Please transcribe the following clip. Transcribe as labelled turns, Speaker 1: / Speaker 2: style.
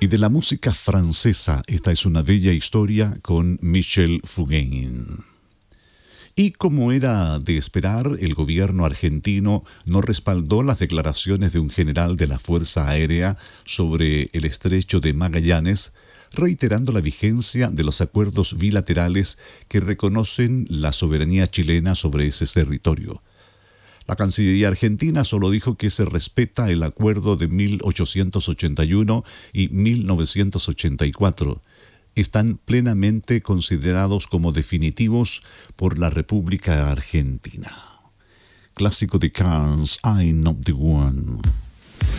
Speaker 1: Y de la música francesa, esta es una bella historia con Michel Fugain. Y como era de esperar, el gobierno argentino no respaldó las declaraciones de un general de la Fuerza Aérea sobre el estrecho de Magallanes, reiterando la vigencia de los acuerdos bilaterales que reconocen la soberanía chilena sobre ese territorio. La Cancillería argentina solo dijo que se respeta el acuerdo de 1881 y 1984. Están plenamente considerados como definitivos por la República Argentina. Clásico de Carnes, I'm Not the One.